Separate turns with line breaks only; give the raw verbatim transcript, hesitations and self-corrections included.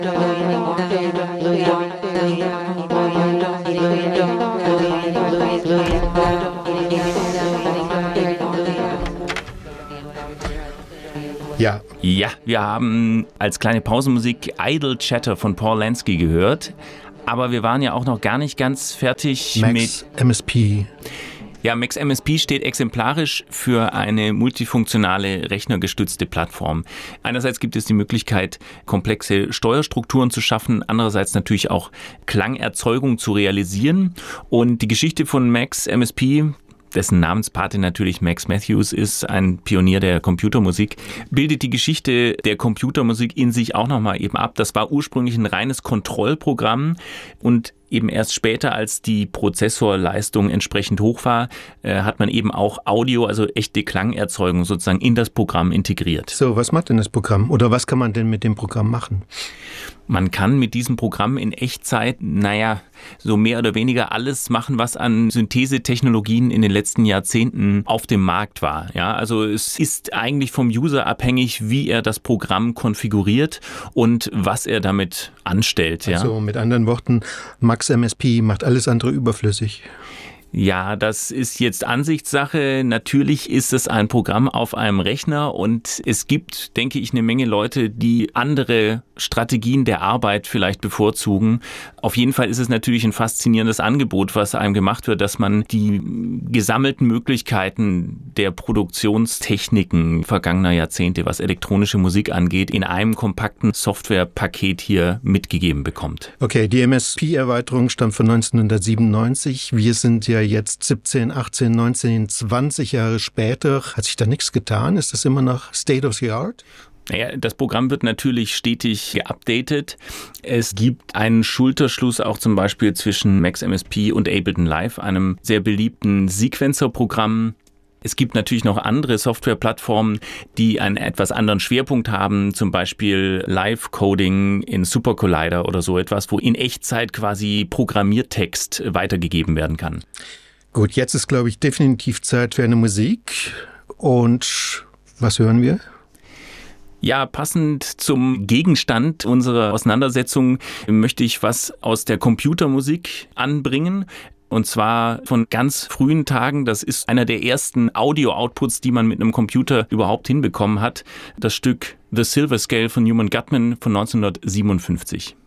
Ja.
Ja, wir haben als kleine Pausenmusik Idle Chatter von Paul Lansky gehört, aber wir waren ja auch noch gar nicht ganz fertig
Max
mit
M S P.
Ja, Max M S P steht exemplarisch für eine multifunktionale rechnergestützte Plattform. Einerseits gibt es die Möglichkeit, komplexe Steuerstrukturen zu schaffen, andererseits natürlich auch Klangerzeugung zu realisieren. Und die Geschichte von Max M S P, dessen Namenspate natürlich Max Matthews ist, ein Pionier der Computermusik, bildet die Geschichte der Computermusik in sich auch nochmal eben ab. Das war ursprünglich ein reines Kontrollprogramm und eben erst später, als die Prozessorleistung entsprechend hoch war, äh, hat man eben auch Audio, also echte Klangerzeugung sozusagen in das Programm integriert.
So, was macht denn das Programm? Oder was kann man denn mit dem Programm machen?
Man kann mit diesem Programm in Echtzeit, naja, so mehr oder weniger alles machen, was an Synthesetechnologien in den letzten Jahrzehnten auf dem Markt war. Ja, also es ist eigentlich vom User abhängig, wie er das Programm konfiguriert und was er damit anstellt. Ja.
Also mit anderen Worten, Max M S P macht alles andere überflüssig.
Ja, das ist jetzt Ansichtssache. Natürlich ist es ein Programm auf einem Rechner und es gibt, denke ich, eine Menge Leute, die andere Strategien der Arbeit vielleicht bevorzugen. Auf jeden Fall ist es natürlich ein faszinierendes Angebot, was einem gemacht wird, dass man die gesammelten Möglichkeiten der Produktionstechniken vergangener Jahrzehnte, was elektronische Musik angeht, in einem kompakten Softwarepaket hier mitgegeben bekommt.
Okay, die M S P-Erweiterung stammt von neunzehnhundertsiebenundneunzig. Wir sind ja jetzt siebzehn, achtzehn, neunzehn, zwanzig Jahre später. Hat sich da nichts getan? Ist das immer noch State of the Art?
Naja, das Programm wird natürlich stetig geupdatet. Es gibt einen Schulterschluss auch zum Beispiel zwischen Max M S P und Ableton Live, einem sehr beliebten Sequencer-Programm. Es gibt natürlich noch andere Softwareplattformen, die einen etwas anderen Schwerpunkt haben, zum Beispiel Live-Coding in Supercollider oder so etwas, wo in Echtzeit quasi Programmiertext weitergegeben werden kann.
Gut, jetzt ist, glaube ich, definitiv Zeit für eine Musik. Und was hören wir?
Ja, passend zum Gegenstand unserer Auseinandersetzung möchte ich was aus der Computermusik anbringen. Und zwar von ganz frühen Tagen. Das ist einer der ersten Audio-Outputs, die man mit einem Computer überhaupt hinbekommen hat. Das Stück The Silver Scale von Newman Gutman von neunzehnhundertsiebenundfünfzig.